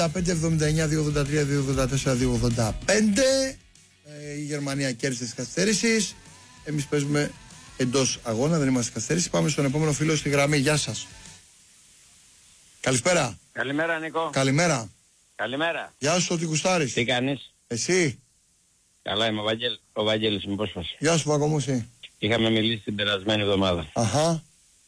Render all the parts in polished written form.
5-79-283-284-285. Η Γερμανία κέρδισε τις καθυστερήσεις. Εμείς παίζουμε εντός αγώνα, δεν είμαστε καθυστερήσεις. Πάμε στον επόμενο φίλο στη γραμμή. Γεια σας. Καλησπέρα. Καλημέρα, Νίκο. Καλημέρα. Καλημέρα. Γεια σου, ότι κουστάρεις. Τι κάνεις? Εσύ. Καλά είμαι, ο Βαγγέλης, με υπόσπαση. Γεια σου, Παγκομούση. Είχαμε μιλήσει την περασμένη εβδομάδα. Αχα.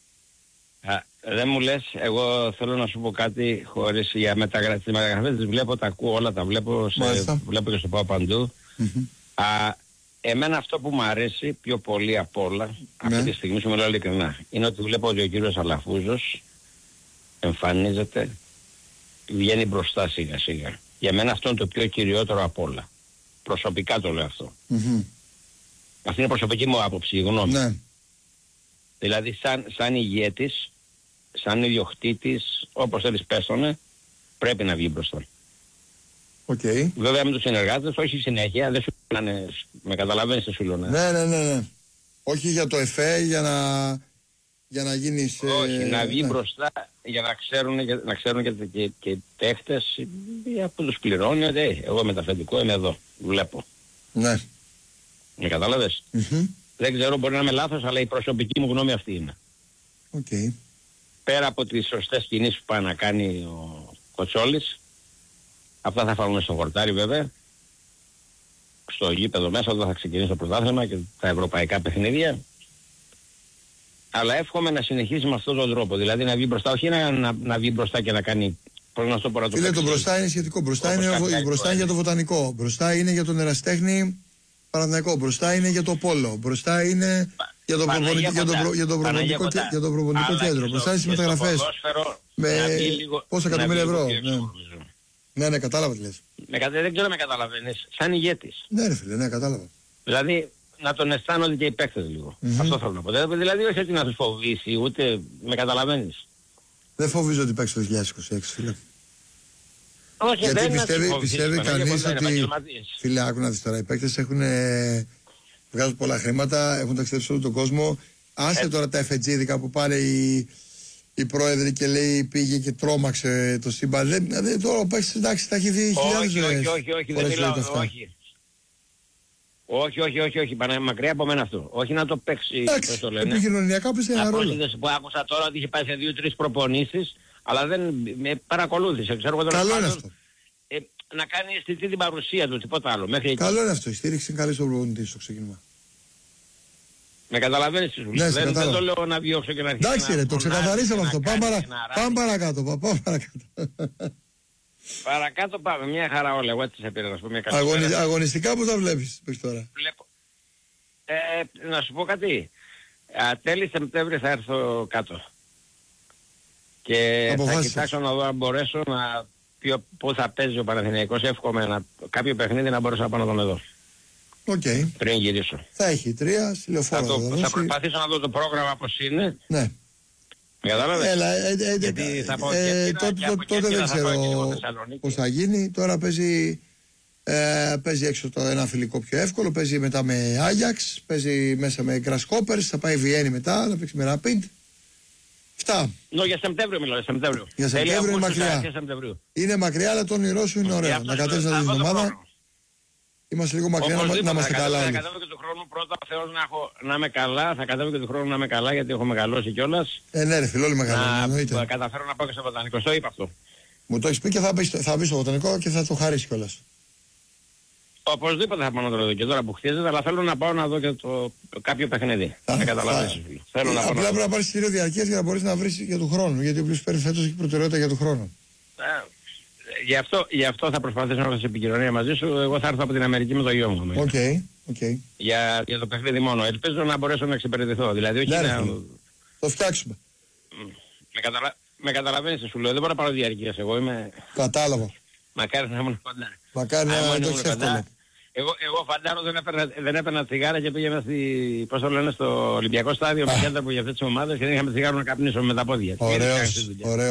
Δεν μου λες, εγώ θέλω να σου πω κάτι χωρίς για τις μεταγραφές τις βλέπω, τα ακούω όλα, τα βλέπω, βλέπω και στο πάω παντού. Εμένα αυτό που μου αρέσει πιο πολύ απ' όλα, αυτή τη στιγμή σου μιλάω ειλικρινά, είναι ότι βλέπω ότι ο κύριος Αλαφούζος εμφανίζεται, βγαίνει μπροστά σιγά σιγά. Για μένα αυτό είναι το πιο κυριότερο απ' όλα. Προσωπικά το λέω αυτό. Αυτή είναι η προσωπική μου άποψη, η γνώμη. Ναι. Δηλαδή σαν ηγέτης, σαν ιδιοκτήτης, όπως θέλεις πέσωνε, πρέπει να βγει μπροστά. Okay. Βέβαια με τους συνεργάτες, όχι συνέχεια, δεν σου λένε, με καταλαβαίνεις τι σου λένε. Ναι. Όχι για το ΕΦΕ, για να γίνεις... Όχι, να βγει μπροστά για να ξέρουν και οι παίχτες που τους πληρώνει, ότι εγώ με τα αφεντικό είμαι εδώ, βλέπω. Ναι. Με κατάλαβες. Δεν ξέρω, μπορεί να είμαι λάθος, αλλά η προσωπική μου γνώμη αυτή είναι. Okay. Πέρα από τις σωστές κινήσεις που πάει να κάνει ο Κοτσόλης, αυτά θα φάμε στο χορτάρι βέβαια, στο γήπεδο μέσα όταν θα ξεκινήσει το πρωτάθλημα και τα ευρωπαϊκά παιχνίδια. Αλλά εύχομαι να συνεχίσει με αυτόν τον τρόπο, δηλαδή να βγει μπροστά, όχι να βγει μπροστά και να κάνει... Φίλε, το μπροστά είναι σχετικό, μπροστά είναι για το βοτανικό, μπροστά είναι για τον ερασιτέχνη Παναθηναϊκό, μπροστά είναι για το πόλο, μπροστά είναι για το προπονητικό κέντρο, μπροστά είναι στις μεταγραφές με πόσα εκατομμύρια ευρώ. Ναι, κατάλαβα τι λες. Δεν ξέρω με καταλαβαίνεις, σαν ηγέτης. Ναι ρε φίλε, ναι, κατάλαβα. Δηλαδή να τον αισθάνονται και οι παίκτες λίγο. Αυτό θέλω να πω. Δηλαδή όχι έτσι να τους φοβήσει, ούτε με καταλαβαίνεις. Δεν φοβίζω ότι παίξει το 2026, φίλε. Όχι, γιατί πιστεύει κανείς ότι... Φίλε, άκου να δεις τώρα, οι παίκτες βγάζουν πολλά χρήματα, έχουν ταξιδέψει όλο τον κόσμο. Άσε τώρα τα εφετζίδικα που πάρε η πρόεδρη και λέει πήγε και τρόμαξε το σύμπαν. Δεν τώρα ο παίκτης, εντάξει, θα έχει δει χιλιάδες. Όχι, δεν μιλάω, όχι, μακριά από μένα αυτό. Όχι να το παίξει, πώς το λένε. Επικοινωνιακά παίζει ένα ρόλο. Που άκουσα τώρα ότι είχε πάει σε 2-3 προπονήσεις, αλλά δεν με παρακολούθησε. Καλό είναι αυτό. Να κάνει αισθητή την παρουσία του, τίποτα άλλο. Καλό είναι αυτό, η στήριξη είναι καλή στον προπονητή στο ξεκίνημα. Με καταλαβαίνεις τι σου λέω. Δεν το λέω να διώξω και να αρχίσω. Εντάξει ρε, το ξεκαθαρίσαμε αυτό. Πάμε παρακάτω. Παρακάτω πάμε, μια χαρά όλα. Εγώ έτσι σε πήρα να σου πω μια καλή. Αγωνιστικά που τα βλέπεις τώρα? Βλέπω. Να σου πω κάτι. Τέλη Σεπτέμβρη θα έρθω κάτω. Και θα κοιτάξω να δω αν μπορέσω να πού θα παίζει ο Παναθηναϊκός. Εύχομαι κάποιο παιχνίδι να μπορέσω να πάω να τον εδώ. Okay. Πριν γυρίσω. Θα έχει 3 συλλοφόρα. Θα προσπαθήσω να δω το πρόγραμμα πως είναι. Ναι. Κατάλαβες. Τότε δεν ξέρω πώς θα γίνει. Τώρα παίζει έξω ένα φιλικό πιο εύκολο. Παίζει μετά με Άγιαξ. Παίζει μέσα με Grasshoppers. Θα πάει Βιέννη μετά. Θα παίξει με Rapid. Αυτά. Για Σεπτέμβριο μιλάω. Για Σεπτέμβριο είναι μακριά. Είναι μακριά, αλλά το όνειρό σου είναι ωραίο. Να κατέβεις να δεις την ομάδα. Είμαστε λίγο μακριά να είμαστε καλά. Θα κατέβω και του χρόνου πρώτα Θεός να είμαι καλά. Θα κατέβω και του χρόνου να είμαι καλά γιατί έχω μεγαλώσει κιόλας. Ναι ρε φίλε, όλοι μεγαλώνουν. Να καταφέρω να πάω και στο βοτανικό. Το είπα αυτό. Μου το έχεις πει και θα μπει στο βοτανικό και θα το χαρίσει κιόλας. Οπωσδήποτε θα πάω να το δω και τώρα που χτίζεται, αλλά θέλω να πάω να δω και κάποιο παιχνίδι. Με καταλαβαίνεις. Απλά πρέπει να πάρεις στήριο διαρκείας για να μπορείς να βρεις για του χρόνου. Γιατί ο οποίος παίρνει φέτος έχει προτεραιότητα για του χρόνου. Γι' αυτό θα προσπαθήσω να έχω σε επικοινωνία μαζί σου. Εγώ θα έρθω από την Αμερική με το γιο μου. Okay. Για το παιχνίδι μόνο. Ελπίζω να μπορέσω να εξυπηρετηθώ. Δηλαδή, όχι να... Το φτιάξουμε. Με καταλαβαίνεις, σου λέω. Δεν μπορώ να πάρω διαρκείας. Εγώ είμαι... Κατάλαβα. Μακάρι να ήμουν κοντά. Μακάρι να το έχεις εύκολο. Εγώ φαντάρω δεν έπαιρνα τσιγάρα και πήγαινα στο Ολυμπιακό στάδιο με κέντρα που για αυτές τις ομάδες και δεν είχαμε τσιγάρο να καπνίσω με τα πόδια. Ωραίος.